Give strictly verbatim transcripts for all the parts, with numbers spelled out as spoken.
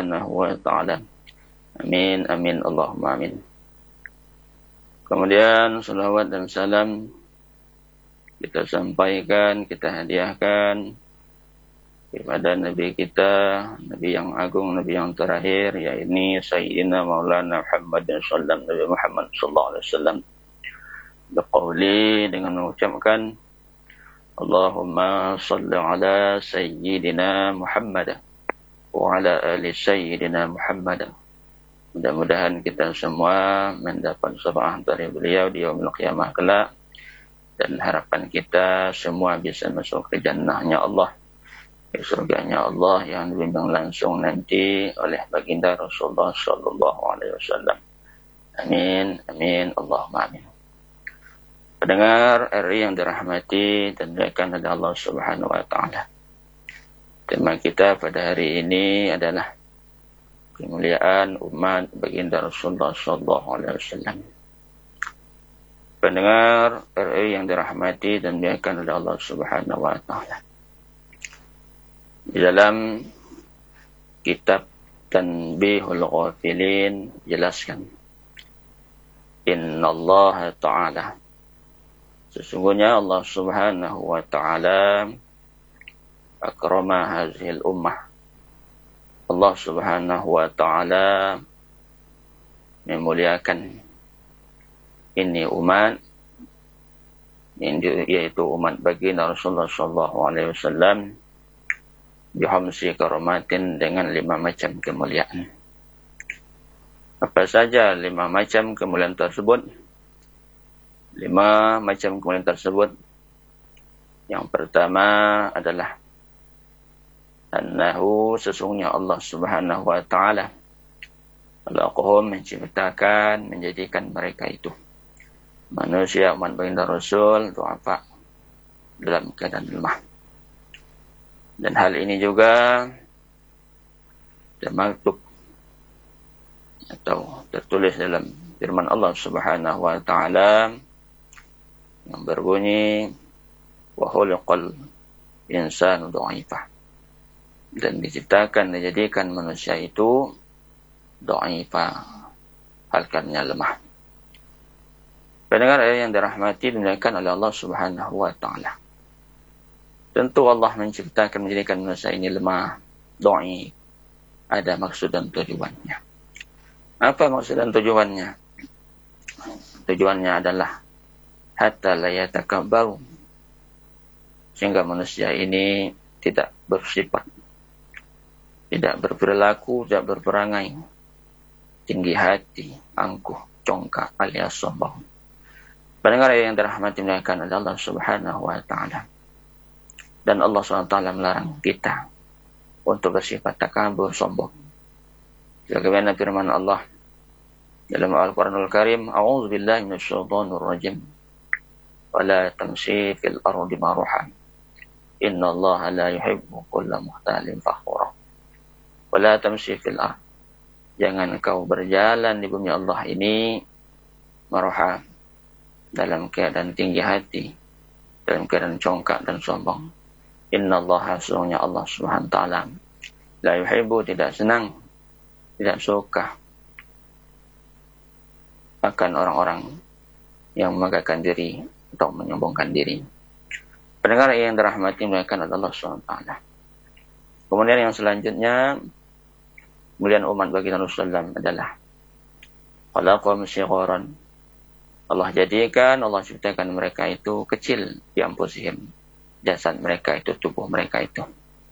Subhanahu wa ta'ala. Amin, amin, Allahumma amin. Kemudian salawat dan salam kita sampaikan, kita hadiahkan kepada Nabi kita, Nabi yang agung, Nabi yang terakhir, yaitu Sayyidina Maulana Muhammad sallallahu Nabi Muhammad sallallahu alaihi wasallam. Berqauli dengan mengucapkan Allahumma salli ala Sayyidina Muhammad wa ala ali Sayyidina Muhammad. Mudah-mudahan kita semua mendapat syafaat dari beliau di yaumil qiyamah kelak, dan harapan kita semua bisa masuk ke jannahnya Allah, ke surganya Allah yang dibimbing langsung nanti oleh baginda Rasulullah sallallahu alaihi wasallam. Amin, amin, Allahumma amin. Pendengar R I yang dirahmati dan dimuliakan oleh Allah Subhanahu wa taala. Tema kita pada hari ini adalah kemuliaan umat baginda Rasulullah sallallahu alaihi wasallam. Pendengar R I yang dirahmati dan dimuliakan oleh Allah Subhanahu wa taala. Di dalam kitab Tanbihul Ghafilin jelaskan, Innallaha ta'ala, sesungguhnya Allah Subhanahu wa ta'ala akrama hazihil ummah. Allah Subhanahu wa ta'ala memuliakan ini umat, yaitu umat baginda Rasulullah sallallahu alaihi wasallam, bihamsi karomatin, dengan lima macam kemuliaan. Apa saja lima macam kemuliaan tersebut? Lima macam kemuliaan tersebut, yang pertama adalah annahu, sesungguhnya Allah Subhanahu wa ta'ala khalaqahum, menciptakan, menjadikan mereka itu manusia umat baginda Rasul du'afa, dalam keadaan lemah. Dan hal ini juga termaktub atau tertulis dalam firman Allah Subhanahu wa ta'ala yang berbunyi wa khuliqal insanu dha'ifa, dan diciptakan, dijadikan manusia itu dha'ifa, halkannya lemah. Pendengar yang dirahmati dan dimuliakan oleh Allah Subhanahu wa ta'ala, tentu Allah menciptakan, menjadikan manusia ini lemah, dhaif, ada maksud dan tujuannya. Apa maksud dan tujuannya? Tujuannya adalah hatta la yatakabbaru, sehingga manusia ini tidak bersifat, tidak berperilaku, tidak berperangai tinggi hati, angkuh, congkak, alias sombong. Pendengar yang dirahmati oleh Allah Subhanahu wa ta'ala, dan Allah subhanahu wa taala melarang kita untuk bersifat takabur, sombong. Sebagaimana firman Allah dalam Al-Quranul Karim, A'udzubillahi minasyaitonir rajim. Wala tamshi fil ardi maruhan. Innallaha la yuhibbu kulla mukhtalin fakhura. Wala tamshi fil ardi. Jangan kau berjalan di bumi Allah ini maruha, dalam keadaan tinggi hati, dalam keadaan congkak dan sombong. Innallaha, sesungguhnya Allah Subhanahu wa taala, la yuhibbu, tidak senang, tidak suka akan orang-orang yang membanggakan diri atau menyombongkan diri. Pendengar yang dirahmati oleh Allah subhanahu wa taala. Kemudian yang selanjutnya, kemuliaan umat baginda Rasulullah adalah khalaqahum shigharan. Allah jadikan, Allah ciptakan mereka itu kecil di anfusihim, jasad mereka itu, tubuh mereka itu.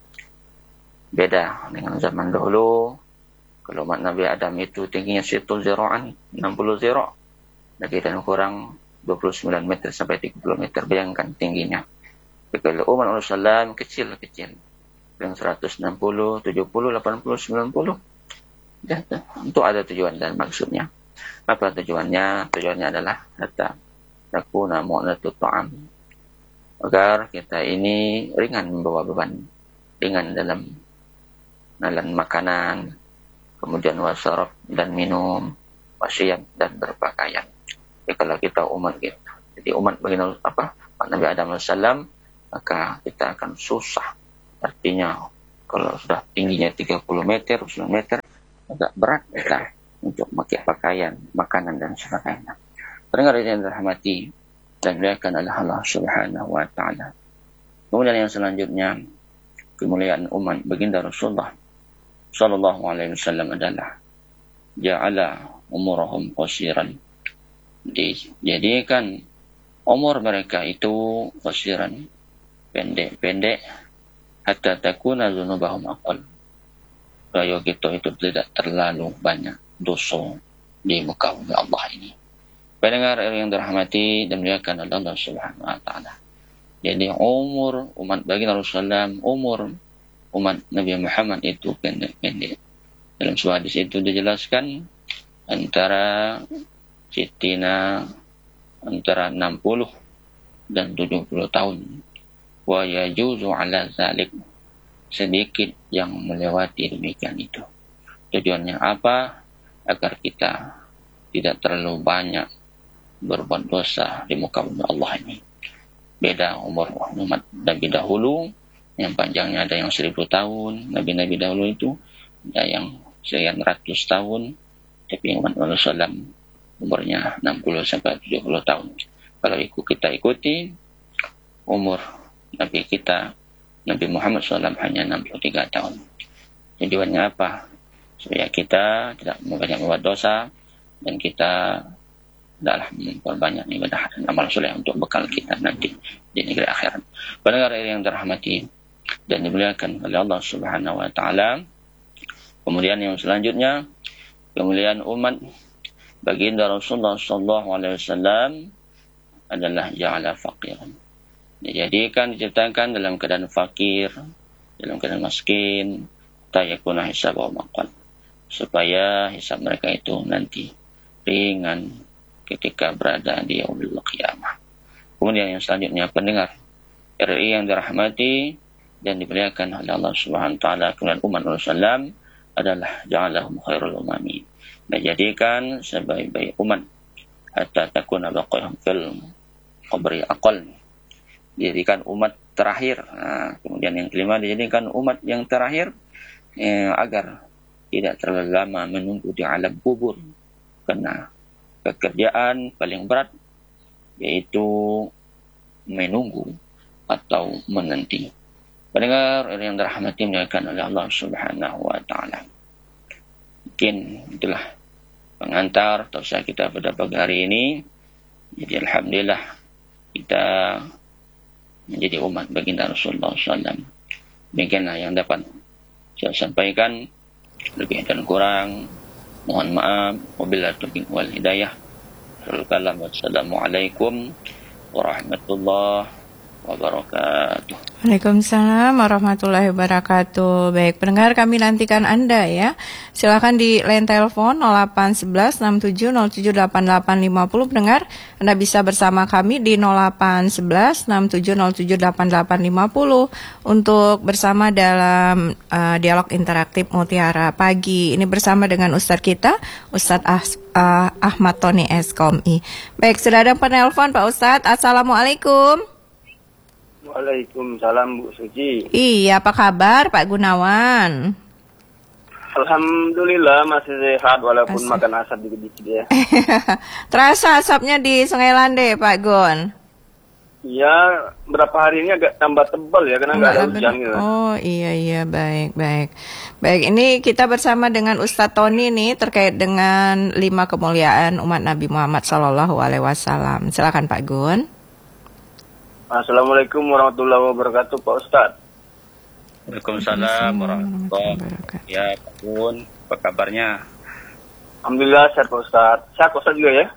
Beda dengan zaman dahulu. Kalau umat Nabi Adam itu tingginya situl zira'an, enam puluh zira', lagi dan kurang dua puluh sembilan meter sampai tiga puluh meter, bayangkan tingginya. Kalau umat Rasulullah kecil-kecil, yang seratus enam puluh, tujuh puluh, delapan puluh, sembilan puluh. Dan untuk ada tujuan dan maksudnya. Apa tujuannya? Tujuannya adalah hatta nakuna mu'natut ta'am, agar kita ini ringan membawa beban, ringan dalam nalan makanan, kemudian wasarab dan minum, wasyam dan berpakaian. Jadi kalau kita umat kita, jadi umat baginda apa? Nabi Adam alaihissalam, maka kita akan susah. Artinya kalau sudah tingginya tiga puluh meter, sepuluh meter, agak berat kita untuk memakai pakaian, makanan dan sebagainya. Pendengar yang dirahmati dan dimuliakan oleh Allah Subhanahu wa taala. Kemudian yang selanjutnya, kemuliaan umat baginda Rasulullah sallallahu alaihi wasallam adalah ja'ala umurahum qasiran. Dijadikan umur mereka itu qasiran, pendek-pendek, hatta takuna dzunubahum aqall. Supaya kita itu tidak terlalu banyak dosa di muka bumi Allah ini. Pendengar yang dirahmati dan dimuliakan oleh Allah Subhanahu wa taala. Jadi umur umat baginda Rasulullah, umur umat Nabi Muhammad itu pendek-pendek. Dalam sebuah hadis itu dijelaskan antara sitina antara enam puluh dan tujuh puluh tahun. Wa yajuzu ala zalik, sedikit yang melewati demikian itu. Tujuannya apa? Agar kita tidak terlalu banyak berbuat dosa di muka bumi Allah ini. Beda umur umat Nabi dahulu, yang panjangnya ada yang seribu tahun. Nabi-Nabi dahulu itu ada yang sekian ratus tahun, tapi umat Rasulullah umurnya enam puluh sampai tujuh puluh tahun. Kalau ikut kita ikuti umur Nabi kita, Nabi Muhammad shallallahu alaihi wasallam, hanya enam puluh tiga tahun. Tujuannya apa? Supaya kita tidak banyak membuat dosa dan kita adalah memperbanyak ibadah dan amal soleh untuk bekal kita nanti di negeri akhirat. Pendengar yang dirahmati dan dimuliakan oleh Allah Subhanahu wa taala. Kemudian yang selanjutnya, kemuliaan umat baginda Rasulullah sallallahu alaihi wasallam adalah ja'ala faqiran. Dijadikan, diciptakan dalam keadaan fakir, dalam keadaan miskin, tayakuna hisabahu maqal, supaya hisab mereka itu nanti ringan ketika berada di yaumil qiyamah. Kemudian yang selanjutnya, pendengar R I yang dirahmati dan dimuliakan oleh Allah Subhanahu wa taala, kemudian umat Rasulullah adalah ja'alahum khairul umami, menjadikan sebaik-baik umat hatta takuna baqiyahum fil qabri aqal, dijadikan umat terakhir. Nah, kemudian yang kelima, dijadikan umat yang terakhir eh, agar tidak terlalu lama menunggu di alam kubur, karena pekerjaan paling berat yaitu menunggu atau menanti. Pendengar yang dirahmati dimuliakan oleh Allah Subhanahu wa taala. Mungkin itulah pengantar tausiah kita pada pagi hari ini. Jadi alhamdulillah kita menjadi umat baginda Rasulullah sallallahu alaihi wasallam. Demikianlah yang dapat saya sampaikan. Lebih dan kurang mohon maaf. Wabillahi taufiq wal hidayah. Wassalamualaikum warahmatullahi wabarakatuh. Waalaikumsalam warahmatullahi wabarakatuh. Baik, pendengar, kami nantikan Anda ya. Silakan di line telepon nol delapan satu satu enam tujuh nol tujuh delapan delapan lima nol. Pendengar, Anda bisa bersama kami di nol delapan satu satu enam tujuh nol tujuh delapan delapan lima nol untuk bersama dalam uh, dialog interaktif Mutiara Pagi. Ini bersama dengan Ustadz kita, Ustadz ah, uh, Ahmad Tony S. Komi. Baik, sudah ada penelpon Pak Ustadz. Assalamualaikum. Waalaikumsalam Bu Suci. Iya, apa kabar Pak Gunawan? Alhamdulillah masih sehat walaupun Asik. Makan asap dikit-dikit ya. Terasa asapnya di Sungai Lande Pak Gun? Iya, berapa hari ini agak tambah tebal ya karena nggak ada hujan gitu. Oh iya iya, baik baik. Baik, ini kita bersama dengan Ustadz Tony nih terkait dengan lima kemuliaan umat Nabi Muhammad Sallallahu Alaihi Wasallam. Silakan Pak Gun. Assalamualaikum warahmatullahi wabarakatuh Pak Ustadz. Waalaikumsalam warahmatullahi wabarakatuh. Ya Pak Gun, apa kabarnya? Alhamdulillah sehat Pak Ustadz. Sehat Pak Ustadz juga ya?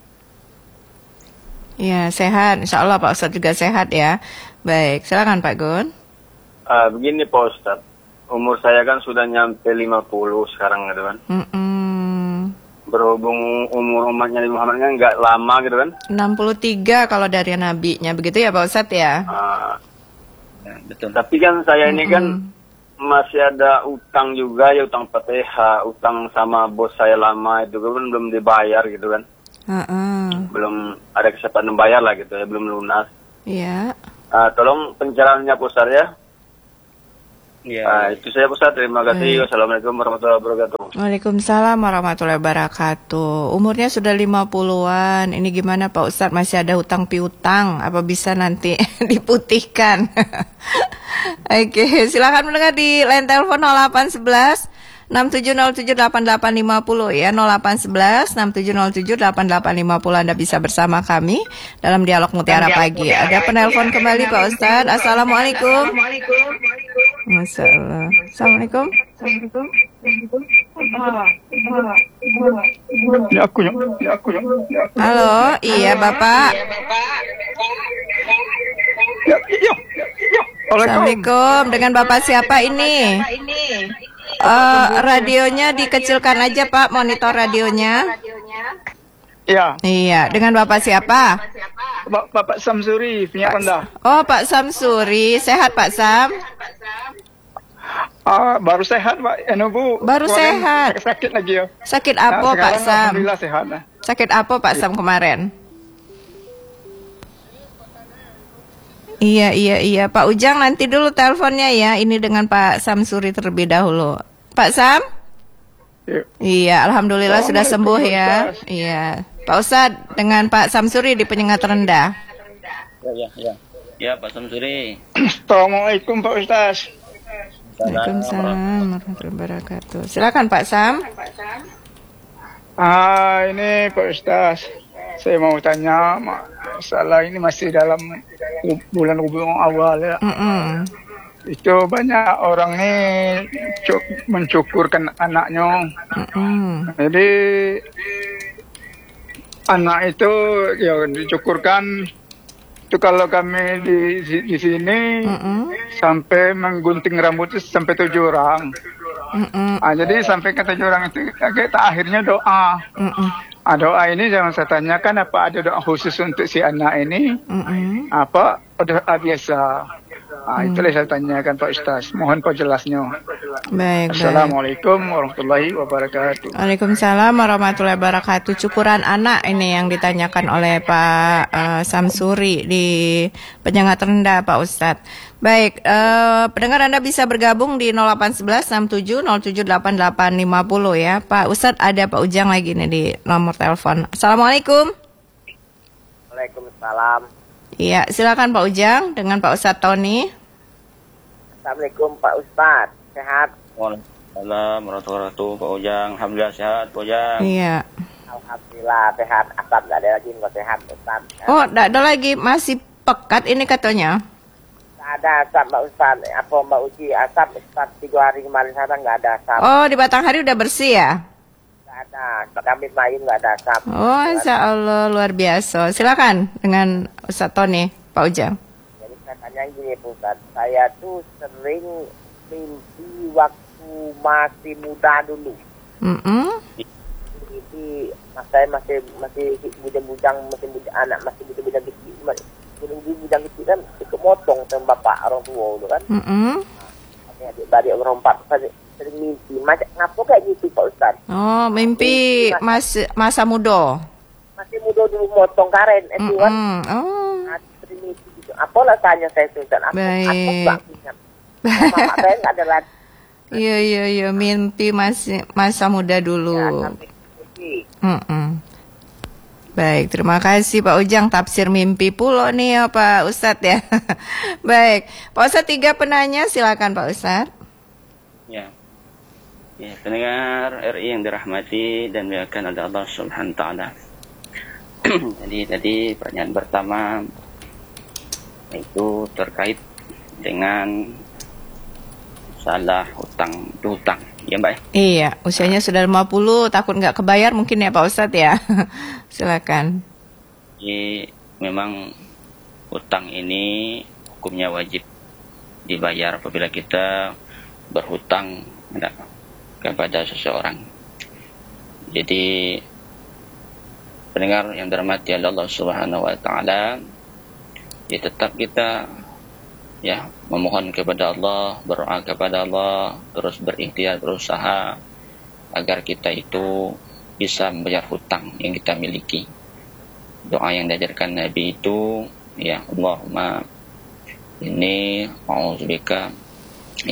Ya sehat, insya Allah Pak Ustadz juga sehat ya. Baik, silakan Pak Gun. Uh, begini Pak Ustadz, umur saya kan sudah nyampe lima puluh sekarang gitu kan. Mm-mm. Berhubung umur umatnya Nabi Muhammad kan nggak lama gitu kan. enam puluh tiga kalau dari nabinya, begitu ya Pak Ustadz ya? Uh, Ya, betul. tapi kan saya ini kan Mm-mm. masih ada utang juga ya, utang P T H, utang sama bos saya lama itu kan belum dibayar gitu kan. Uh-uh. Belum ada kesempatan membayar lah gitu ya, belum lunas. Iya. Uh, tolong pencerahannya Pak Ustadz ya. Ya. Nah, itu saya Ustaz. Terima kasih. Wassalamualaikum warahmatullahi wabarakatuh. Waalaikumsalam warahmatullahi wabarakatuh. Umurnya sudah lima puluhan. Ini gimana Pak Ustadz, masih ada hutang piutang? Apa bisa nanti diputihkan? Oke, silakan mendengar di line telepon nol delapan satu satu enam tujuh nol tujuh delapan delapan lima nol ya, nol delapan satu satu enam tujuh nol tujuh delapan delapan lima nol. Anda bisa bersama kami dalam dialog Mutiara Pagi. Ada penelpon kembali Pak Ustadz. Assalamualaikum. Masalah. Assalamualaikum. Assalamualaikum. Ya aku ya, ya aku ya. Halo, iya Bapak. Ya, ya, ya. Assalamualaikum. Dengan Bapak siapa ini? Uh, radionya dikecilkan aja Pak, monitor radionya. Ya. Iya, dengan Bapak siapa? Bapak Samsuri, minyak rendah. Oh, Pak Samsuri, sehat Pak Sam? Ah, baru sehat Pak, anu Bu. Baru Kemarin sehat. Sakit lagi ya. Sakit apa Nah, Pak Sam? Alhamdulillah sehat. Nah. Sakit apa Pak Sam kemarin? Iya, iya, iya. Pak Ujang nanti dulu teleponnya ya. Ini dengan Pak Samsuri terlebih dahulu. Pak Sam? Ya. Iya, alhamdulillah sudah sembuh ya. Iya. Pak Ustadz dengan Pak Samsuri di penyengat rendah. Ya, ya, ya. Ya, Pak Samsuri. Assalamualaikum Pak Ustaz. Waalaikumsalam warahmatullahi wabarakatuh. Silakan Pak Sam. Ah, ini Pak Ustaz. Saya mau tanya, masalah ini masih dalam bulan Rabiul Awal ya. Mm-mm. Itu banyak orang nih cuk- mencukurkan anaknya. Mm-mm. Jadi anak itu ya dicukurkan. Itu kalau kami di di, di sini Mm-mm. sampai menggunting rambut itu sampai tujuh orang. Mm-mm. Ah, jadi sampai ke tujuh orang itu kita akhirnya doa. Mm-mm. Ah, doa ini jangan saya tanyakan apa ada doa khusus untuk si anak ini. Mm-mm. Apa doa biasa. Ah, itulah saya tanyakan Pak Ustaz. Mohon penjelasnya. Baik, baik. Assalamualaikum warahmatullahi wabarakatuh. Waalaikumsalam warahmatullahi wabarakatuh. Cukuran anak ini yang ditanyakan oleh Pak uh, Samsuri di penyengat rendah Pak Ustadz. Baik, uh, pendengar Anda bisa bergabung di nol delapan satu satu enam tujuh nol tujuh delapan delapan lima nol ya. Pak Ustadz, ada Pak Ujang lagi nih di nomor telepon. Assalamualaikum. Waalaikumsalam. Iya, silakan Pak Ujang dengan Pak Ustadz Tony. Assalamualaikum Pak Ustadz, sehat? Waalaikumsalam warahmatullahi wabarakatuh. Pak Ujang, alhamdulillah sehat Pak Ujang. Iya. Alhamdulillah sehat. Asap nggak ada lagi, nggak sehat Ustadz. Oh, tidak ada lagi, masih pekat ini katanya. Nggak ada asap Mbak Ustadz. Apa Mbak Uji asap Ustadz tiga hari kemarin sana nggak ada asap. Oh, di Batanghari udah bersih ya? Nggak ada. Kami main nggak ada asap. Oh, insya Allah luar biasa. Silakan dengan Ustadz Tony, Pak Ujang. Jadi saya tanya gini Pak Ustadz, saya tuh sering mimpi waktu masih muda dulu. Mm-mm. Mimpi mas saya masih masih bujang-bujang, masih bujang anak, masih bujang-bujang kecil. Bujang kecil kan ikut motong sama bapak orang tua dulu kan. Mm-mm. Adik-adik orang empat sering mimpi. Macam ngapa kayak gitu Pak Ustadz? Oh, mimpi mas, masa muda. Masih muda dulu motong karen itu kan. Mm-mm. Oh, Nah, sering mimpi gitu. Apalah tanya saya tuh Ustadz. Apa Baik. apa nggak ingat. Mama saya nggak ada lagi. iya iya iya, mimpi masih masa muda dulu. Ya, sampai mimpi. Mm-mm. Baik, terima kasih Pak Ujang, tafsir mimpi pulo nih ya Pak Ustadz ya. Baik, Pak Ustadz tiga penanya, silakan Pak Ustadz. Ya. Ya, pendengar R I yang dirahmati dan dimuliakan oleh Allah Subhanahu wa taala. Jadi tadi pertanyaan pertama itu terkait dengan masalah hutang hutang. Ya, Mbak. Iya, usianya sudah lima puluh, takut nggak kebayar mungkin ya Pak Ustadz ya. Silakan. Jadi memang hutang ini hukumnya wajib dibayar apabila kita berhutang kepada seseorang. Jadi pendengar yang dirahmati Allah Subhanahu wa taala, ya tetap kita ya memohon kepada Allah, berdoa kepada Allah, terus berikhtiar, berusaha agar kita itu bisa membayar hutang yang kita miliki. Doa yang diajarkan Nabi itu ya Allahumma inni a'udzubika ya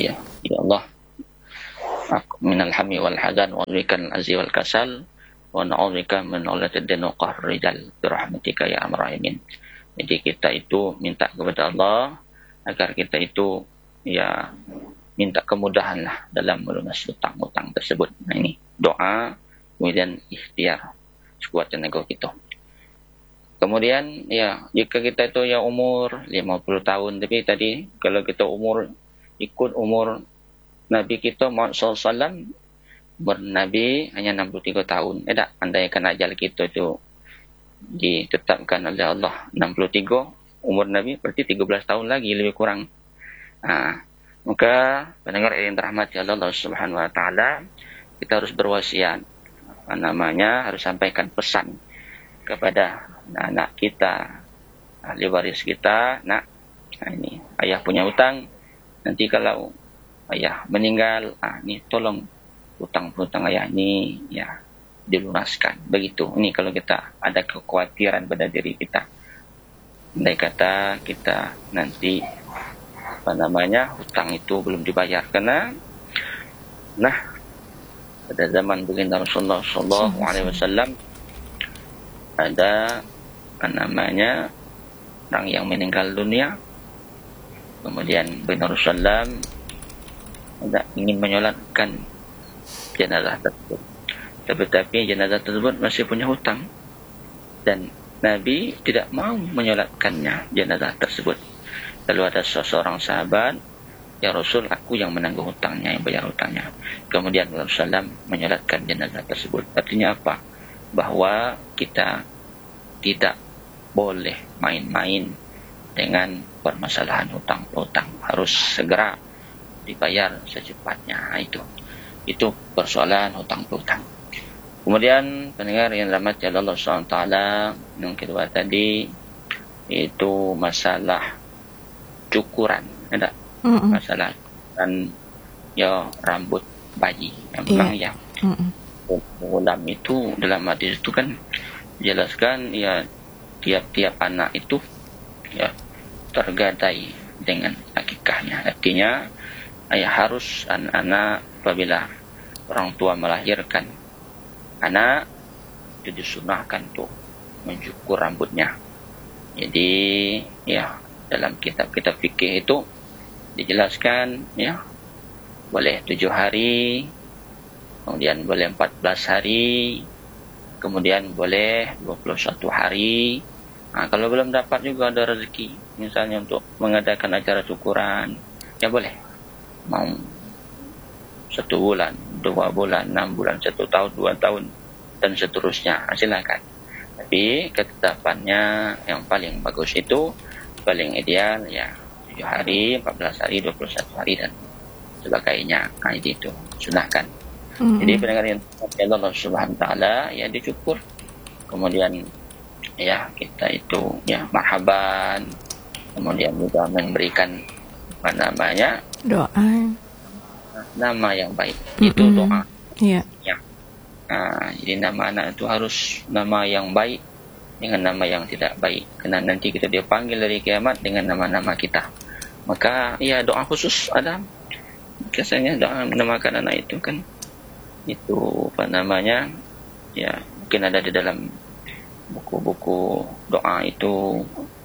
ya Allah, aku minal hammi wal hazan wa a'udzubika azzi wal kasal wa na'udzubika min ulatid din wa qahr rijal bi rahmatika ya arhamar rahimin. Jadi kita itu minta kepada Allah agar kita itu ya minta kemudahan lah dalam melunasi hutang-hutang tersebut. Nah ini doa, kemudian ikhtiar sekuat tenaga kita. Kemudian ya jika kita itu ya umur lima puluh tahun, tapi tadi kalau kita umur ikut umur Nabi kita Muhammad sallallahu alaihi wasallam, umur Nabi hanya enam puluh tiga tahun. Eh tak, andaikan ajal kita itu ditetapkan oleh Allah enam puluh tiga, umur Nabi berarti tiga belas tahun lagi lebih kurang. Nah, maka pendengar yang dirahmati Allah Subhanahu wa taala, kita harus berwasiat, apa namanya, harus sampaikan pesan kepada anak kita, ahli waris kita. Nak, nah ini ayah punya hutang, nanti kalau ayah meninggal, ah ini tolong hutang-hutang ayah ini ya dilunaskan. Begitu. Ini kalau kita ada kekhawatiran pada diri kita. Andai kata kita nanti apa namanya hutang itu belum dibayar, karena nah pada zaman baginda Rasulullah sallallahu alaihi wasallam ada apa namanya orang yang meninggal dunia, kemudian baginda Rasulullah ada ingin menyolatkan jenazah tersebut, tetapi jenazah tersebut masih punya hutang dan Nabi tidak mau menyolatkannya jenazah tersebut. Lalu ada seseorang sahabat, ya Rasul, aku yang menanggung hutangnya, yang bayar hutangnya. Kemudian Rasulullah menyolatkan jenazah tersebut. Artinya apa? Bahwa kita tidak boleh main-main dengan permasalahan hutang-hutang. Harus segera dibayar secepatnya. Nah, itu itu persoalan hutang-hutang. Kemudian pendengar yang dirahmati Allah subhanahu wa taala, yang kedua tadi itu masalah cukuran, ada mm-hmm. masalah dan ya rambut bayi. Memang yeah. ya ulam itu dalam hadis itu kan jelaskan ya tiap-tiap anak itu ya tergadai dengan akikahnya. Artinya ya harus anak-anak apabila orang tua melahirkan anak itu disunahkan tuh mencukur rambutnya. Jadi ya dalam kitab-kitab fikih itu dijelaskan ya boleh tujuh hari, kemudian boleh empat belas hari, kemudian boleh dua puluh satu hari. Nah, kalau belum dapat juga ada rezeki, misalnya untuk mengadakan acara syukuran, ya boleh. Mau satu bulan, dua bulan, enam bulan, satu tahun, dua tahun, dan seterusnya, silakan. Tapi ketetapannya yang paling bagus itu paling ideal ya tujuh hari, empat belas hari, dua puluh satu hari dan sebagainya. Nah, itu sunahkan. Mm-hmm. Jadi pendengar yang Allah Subhanahu wa taala ya dicukur. Kemudian ya kita itu ya marhaban. Kemudian juga memberikan apa namanya? Doa. Nama yang baik. Mm-hmm. Itu doa. Iya. Yeah. Nah, jadi nama anak itu harus nama yang baik dengan nama yang tidak baik, karena nanti kita dipanggil dari kiamat dengan nama-nama kita. Maka ya doa khusus ada, biasanya doa menamakan anak itu kan itu apa namanya ya mungkin ada di dalam buku-buku doa itu,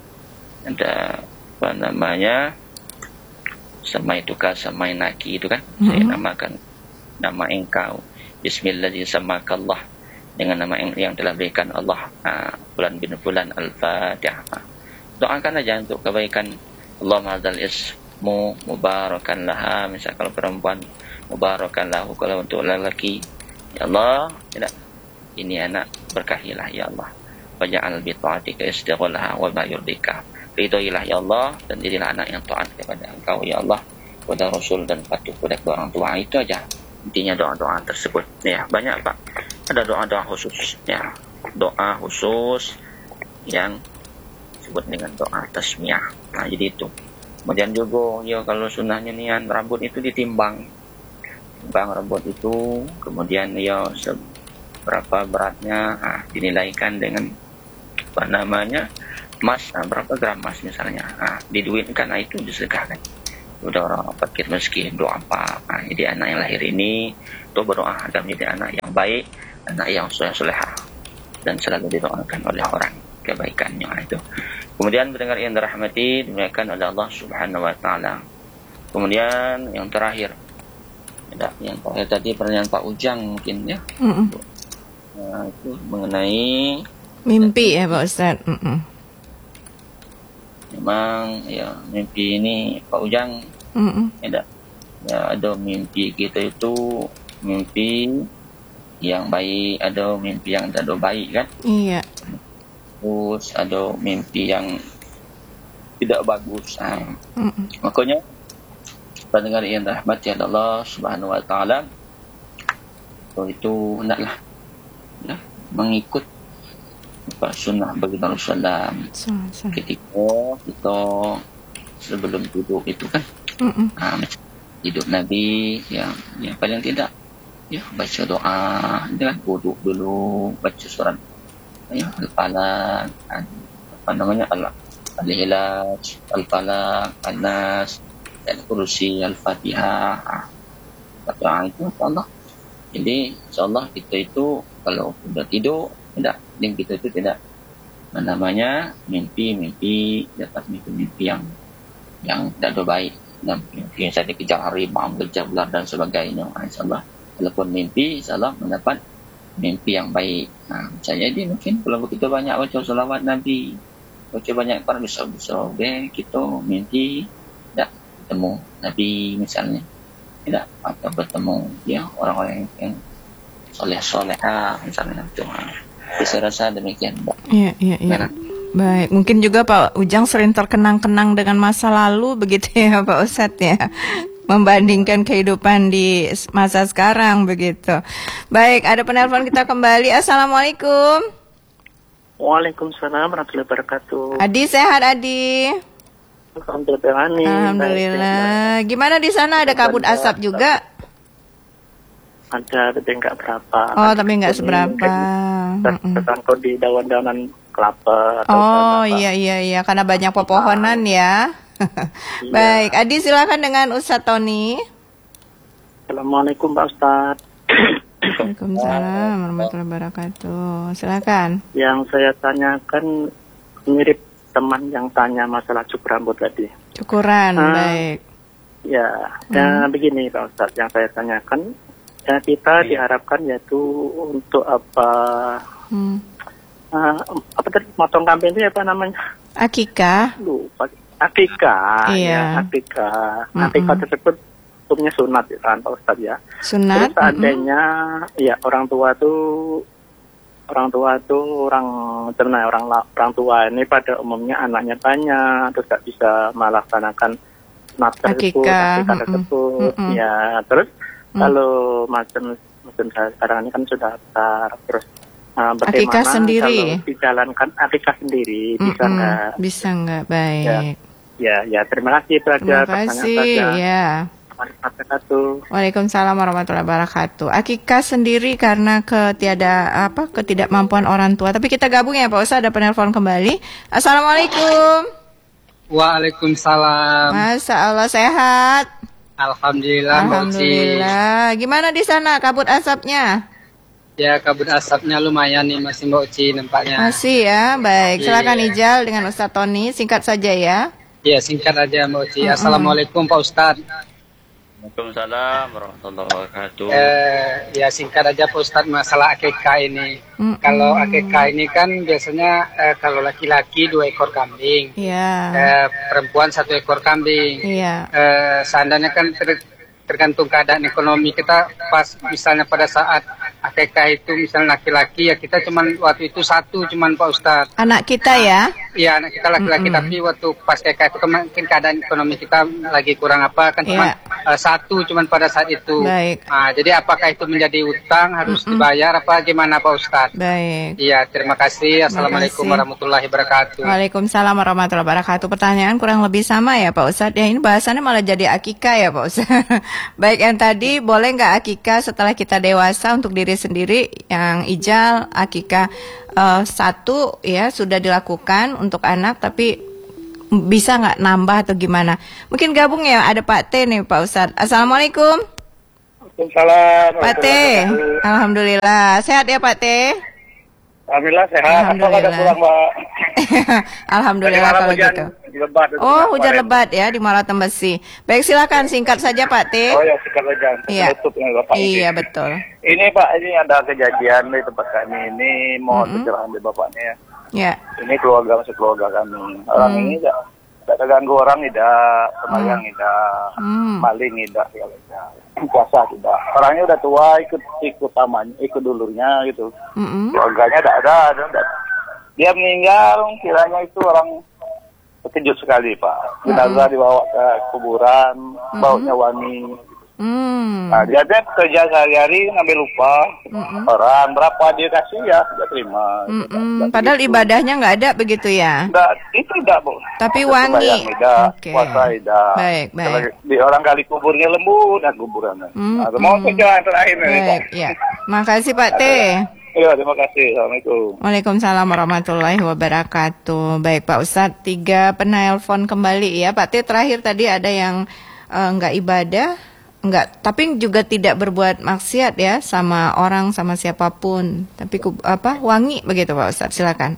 ada apa namanya samaituka samainaki itu kan, mm-hmm. saya namakan nama engkau Bismillahirrahmanirrahim dengan nama yang, yang telah berikan Allah, uh, bulan bin bulan Al-Fatihah. Doakan aja untuk kebaikan. Allahumma hadzal ismu mubarakan laha, misal kalau perempuan mubarakan lahu, kalau untuk lelaki ya Allah tidak ini anak berkahilah ya Allah, waj'al bi ta'atika istighalaha wa ma yurdika, ridhoilah ya Allah dan jadilah anak yang taat kepada Engkau ya Allah, kepada Rasul dan patuh kepada orang tua. Itu aja intinya doa-doa tersebut ya. Banyak Pak, ada doa-doa khusus ya, doa khusus yang disebut dengan doa tasmiyah. Nah jadi itu. Kemudian juga ya kalau sunnahnya nian rambut itu ditimbang, timbang rambut itu, kemudian ya seberapa beratnya, nah, dinilaikan dengan apa namanya emas, nah, berapa gram emas misalnya, nah, diduitkan, nah, itu disedekahkan. udah orang fakir miskin, doa apa? Nah, jadi anak yang lahir ini itu berdoa agar menjadi anak yang baik, anak yang soleh-solehah, dan selalu didoakan oleh orang kebaikannya itu. Kemudian pendengar yang dirahmati dimuliakan oleh Allah Subhanahu wa taala. Kemudian yang terakhir, ya, yang terakhir tadi pertanyaan Pak Ujang mungkin ya. Mm-mm. Nah, itu mengenai mimpi ya Pak Ustadz. Mm-mm. Memang ya mimpi ini Pak Ujang, ya, ya ada mimpi kita itu mimpi yang baik, ada mimpi yang tidak baik kan? Iya. Terus ada mimpi yang tidak bagus. Nah, makanya pendengar yang dirahmati Allah Subhanahu wa taala, itu hendaklah ya, mengikut apa sunnah baginda Rasulullah ketika kita sebelum tidur itu kan, nah, hidup Nabi ya, yang paling tidak ya baca doa dengan wudhu dulu, baca surat ya al-falaq, apa namanya Allah al-ikhlas, al-falaq, an-nas, dan kursi, al-fatihah. Baca itu insyaallah. Jadi insyaallah kita itu kalau sudah tidur tidak, dan kita itu tidak namanya mimpi-mimpi di atas mimpi-mimpi yang yang tidak baik, dan mimpi yang saya dikejar harimau, kejar ular dan sebagainya. Insyaallah walaupun mimpi, insyaallah mendapat mimpi yang baik. Nah, saya jadi mungkin kalau kita banyak baca selawat Nabi, baca banyak Quran, bisa-bisa deh kita mimpi tidak bertemu Nabi misalnya, tidak, atau bertemu ya orang-orang yang soleh-solehah misalnya itu. Saya rasa demikian, Mbak. Iya, iya, iya. Baik, mungkin juga Pak Ujang sering terkenang-kenang dengan masa lalu begitu ya Pak Ustadz ya, membandingkan kehidupan di masa sekarang begitu. Baik, ada penelpon kita kembali. Assalamualaikum. Waalaikumsalam warahmatullahi wabarakatuh. Adi sehat Adi? Alhamdulillah. Alhamdulillah. Gimana di sana, ada kabut asap juga? Ada, tapi enggak berapa. Oh, tapi enggak seberapa. Tertangkau di daun-daunan kelapa. Oh, iya iya iya, karena banyak pepohonan ya. Iya. Baik, Adi silakan dengan Ustadz Tony. Assalamualaikum Pak Ustadz. Waalaikumsalam warahmatullahi wabarakatuh. Silakan. Yang saya tanyakan mirip teman yang tanya masalah cukur rambut tadi. Cukuran, uh, baik. Ya, nah hmm. begini Pak Ustadz, yang saya tanyakan, ya kita diharapkan yaitu untuk apa? Hmm. Uh, apa tadi motong kambing itu apa namanya? Akikah. Lupa. Akikah, iya. ya, akikah. Mm-mm. Akikah tersebut hukumnya sunat ya kan Pak Ustadz ya. Sunat. Terus seandainya ya orang tua tuh orang tua tuh orang cerna orang orang tua ini pada umumnya anaknya banyak, terus tak bisa melaksanakan sunat tersebut, akikah tersebut. Mm-mm. Ya terus mm. kalau macam macam saya sekarang ini kan sudah besar, terus uh, bagaimana akikah sendiri kalau dijalankan akikah sendiri, bisa nggak? Bisa nggak, baik. Ya. Ya, ya, terima kasih itu aja. Terima kasih, ya. Waalaikumsalam warahmatullahi wabarakatuh. Akikah sendiri karena ketiada apa ketidakmampuan orang tua. Tapi kita gabung ya Pak Ustadz, ada penelpon kembali. Assalamualaikum. Waalaikumsalam. Masya Allah, sehat. Alhamdulillah. Alhamdulillah. Gimana di sana kabut asapnya? Ya, kabut asapnya lumayan nih masih Mbak Uci nampaknya. Masih ya, baik. Silakan Ijal dengan Ustadz Tony, singkat saja ya. Ya, singkat aja Mbak Uci. Uh-uh. Assalamualaikum Pak Ustadz. Waalaikumsalam warahmatullahi wabarakatuh. Eh, ya singkat aja Pak Ustadz masalah akikah ini. Mm-mm. Kalau akikah ini kan biasanya eh, kalau laki-laki dua ekor kambing, yeah. eh, perempuan satu ekor kambing. Yeah. Eh, seandainya kan ter- tergantung keadaan ekonomi kita, pas misalnya pada saat akikah itu misalnya laki-laki ya kita cuman waktu itu satu cuman Pak Ustadz. Anak kita ya? Iya anak kita laki-laki, mm-hmm. tapi waktu pas akikah itu mungkin keadaan ekonomi kita lagi kurang apa kan cuma yeah. uh, satu cuman pada saat itu. Baik. Nah, jadi apakah itu menjadi utang harus mm-hmm. dibayar apa gimana Pak Ustadz? Baik. Iya terima kasih. Assalamualaikum kasih. warahmatullahi wabarakatuh. Waalaikumsalam warahmatullahi wabarakatuh. Pertanyaan kurang lebih sama ya Pak Ustadz. Ya ini bahasannya malah jadi akikah ya Pak Ustadz. Baik, yang tadi boleh nggak akikah setelah kita dewasa untuk diri sendiri? Yang Ijal akikah uh, satu ya sudah dilakukan untuk anak, tapi bisa nggak nambah atau gimana? Mungkin gabung ya, ada Pak T nih Pak Ustadz. Assalamualaikum. Waalaikumsalam. Pak T, alhamdulillah sehat ya Pak T. Alhamdulillah sehat. Apa ada pulang Mbak? Alhamdulillah kalau gitu. Lebat, oh hujan lebat ya di Muara Tembesi. Baik silakan singkat saja Pak T. Oh ya singkat saja. Iya. Bapak iya ini. betul. Ini Pak ini ada kejadian di tempat kami ini, mohon mm-hmm. pencerahan dari bapaknya ya. Ya. Ini keluarga masih keluarga kami. Orang mm. ini tidak tidak ganggu orang tidak, pemayang mm. tidak, mm. maling tidak, segala puasa tidak. Orangnya udah tua, ikut ikut tamannya, ikut dulurnya gitu. Mm-hmm. Keluarganya tidak ada, ada, ada. Dia meninggal, kiranya itu orang terkejut sekali Pak. Jenazah mm-hmm. dibawa ke kuburan, mm-hmm. baunya wangi. Mm. Nah dia tuh kerja sehari-hari ngambil upah mm-hmm. orang berapa dia kasih ya dia terima. Mm-hmm. Padahal gitu. Ibadahnya nggak ada begitu ya? Nggak, itu tidak Bu. Tapi wangi. Okay. Puasa tidak. Baik baik. Di orang kali kuburnya lembut dan kuburannya. Mm-hmm. Nah, mau perjalanan terakhir nih Pak. Ya. Makasih Pak T. Iya, terima kasih. Assalamualaikum. Waalaikumsalam warahmatullahi wabarakatuh. Baik Pak Ustadz, tiga penelpon kembali ya. Pak T terakhir tadi ada yang uh, nggak ibadah, nggak, tapi juga tidak berbuat maksiat ya sama orang, sama siapapun. Tapi apa wangi begitu Pak Ustadz, silakan.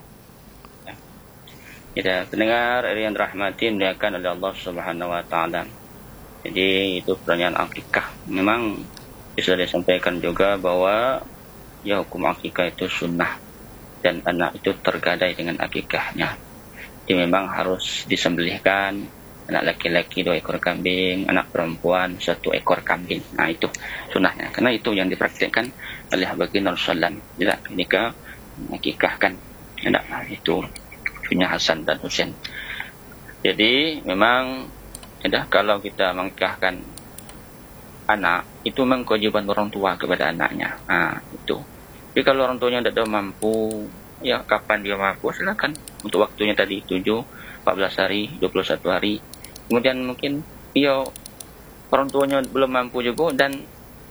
Ya, pendengar yang dirahmati dimuliakan oleh Allah Subhanahu Wa Taala. Jadi itu pertanyaan akikah. Memang bisa disampaikan juga bahwa ya hukum akikah itu sunnah dan anak itu tergadai dengan akikahnya. Jadi memang harus disembelihkan anak laki-laki dua ekor kambing, anak perempuan satu ekor kambing. Nah itu sunnahnya, karena itu yang dipraktikkan oleh baginda Rasulullah. Tidak nikah akikahkan anak, nah, itu punya Hasan dan Husain. Jadi memang ya, kalau kita mengikahkan anak itu memang kewajiban orang tua kepada anaknya. Nah itu. Jadi kalau orang tuanya tidak mampu, ya kapan dia mampu silakan. Untuk waktunya tadi tujuh, empat belas hari, dua puluh satu hari. Kemudian mungkin ya orang tuanya belum mampu juga dan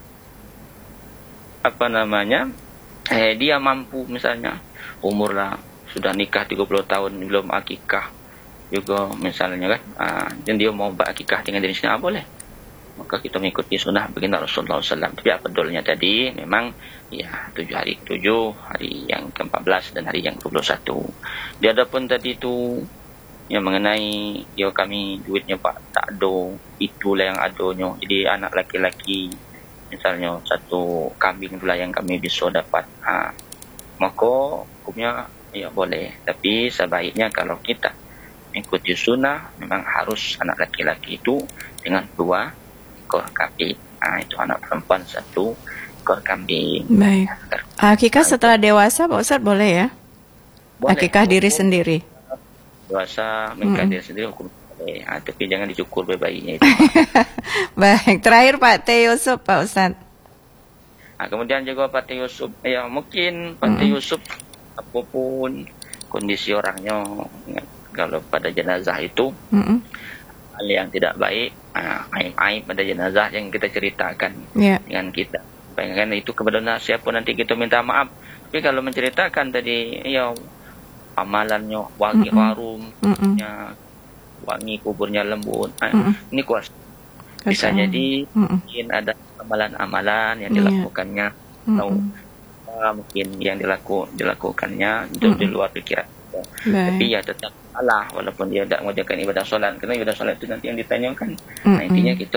apa namanya eh dia mampu misalnya umur lah sudah nikah tiga puluh tahun belum akikah juga misalnya kan, ah, dan dia mau akikah dengan diri sendiri, ah, boleh. Maka kita mengikuti sunnah baginda Rasulullah shallallahu alaihi wasallam. Tapi apa bedulnya tadi memang ya tujuh hari tujuh, hari yang ke empat belas dan hari yang ke dua puluh satu. Dia ada pun tadi itu yang mengenai ya kami duitnya Pak tak ada, itulah yang adanya. Jadi anak laki-laki misalnya satu kambing itulah yang kami bisa dapat. Ha, maka hukumnya ya boleh. Tapi sebaiknya kalau kita mengikuti sunnah memang harus anak laki-laki itu dengan dua ekor kambing. Nah, itu anak perempuan satu ekor kambing. Baik. Akikah setelah dewasa Pak Ustadz boleh ya? Boleh. Akikah diri sendiri. Dewasa mengikah mm-hmm. diri sendiri hukum boleh. Nah, tapi jangan dicukur bayinya itu. Baik. Terakhir Pak T Yusuf Pak Ustadz. Nah, kemudian juga Pak T Yusuf, ya mungkin Pak T mm-hmm. Yusuf apapun kondisi orangnya, kalau pada jenazah itu mm-hmm. hal yang tidak baik, uh, aib-aib pada jenazah yang kita ceritakan yeah. dengan kita. Pengen itu kepada siapa nanti kita minta maaf. Tapi kalau menceritakan tadi, ya amalannya wangi mm-hmm. harum, mm-hmm. ya, wangi kuburnya lembut, mm-hmm. ini kuasa. Bisa jadi mm-hmm. mungkin ada amalan-amalan yang dilakukannya, mm-hmm. atau uh, mungkin yang dilaku dilakukannya itu mm-hmm. di luar pikiran. Baik. Tapi ya tetap Allah walaupun dia tidak mengerjakan ibadah solat, karena ibadah solat itu nanti yang ditanyakan. Mm-hmm. Nah intinya kita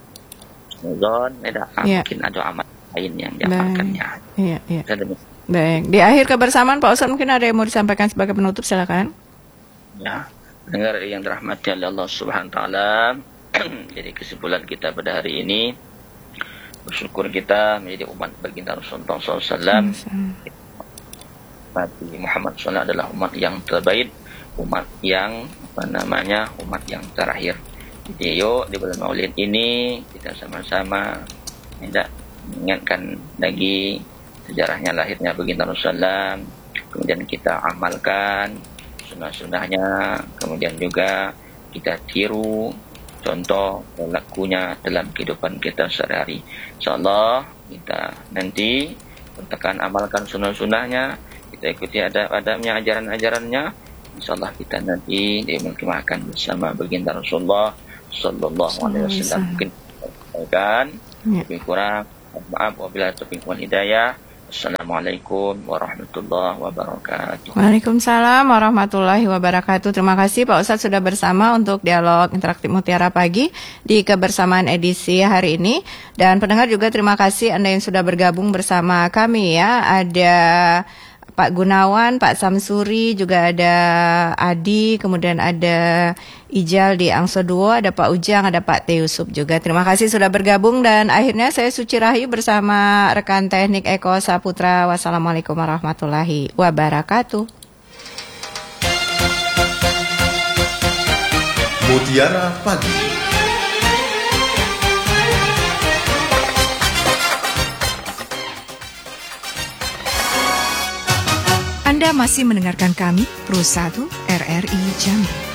zon, ada yeah. mungkin ada amal lain yang diamalkannya. Iya, iya. Baik. Di akhir kebersamaan Pak Ustadz mungkin ada yang mau disampaikan sebagai penutup, silakan. Ya, dengar yang dirahmati oleh Allah Subhanahu Wa Taala. Jadi kesimpulan kita pada hari ini, bersyukur kita menjadi umat baginda Rasulullah shallallahu alaihi wasallam. Nabi Muhammad shallallahu alaihi wasallam adalah umat yang terbaik, umat yang apa namanya umat yang terakhir. Jadi yuk di bulan Maulid ini kita sama-sama tidak mengingatkan lagi sejarahnya lahirnya baginda Rasulullah, kemudian kita amalkan sunnah-sunnahnya, kemudian juga kita tiru contoh perilakunya dalam kehidupan kita sehari-hari. Insyaallah kita nanti tekan amalkan sunnah-sunnahnya, kita ikuti adab-adabnya, ajaran-ajarannya, Insyaallah kita nanti dimakan bersama baginda Rasulullah sallallahu alaihi wasallam. Mungkin kan lebih kurang maaf wabillahi taufiq wal hidayah. Assalamualaikum warahmatullahi wabarakatuh. Waalaikumsalam warahmatullahi wabarakatuh. Terima kasih Pak Ustadz sudah bersama untuk dialog interaktif Mutiara Pagi di kebersamaan edisi hari ini. Dan pendengar juga terima kasih Anda yang sudah bergabung bersama kami ya. Ada Pak Gunawan, Pak Samsuri, juga ada Adi, kemudian ada Ijal di Angsoduo, ada Pak Ujang, ada Pak T. Yusuf juga. Terima kasih sudah bergabung dan akhirnya saya Suci Rahayu bersama rekan teknik Eko Saputra. Wassalamualaikum warahmatullahi wabarakatuh. Mutiara Pagi. Anda masih mendengarkan kami, Pro satu R R I Jambi.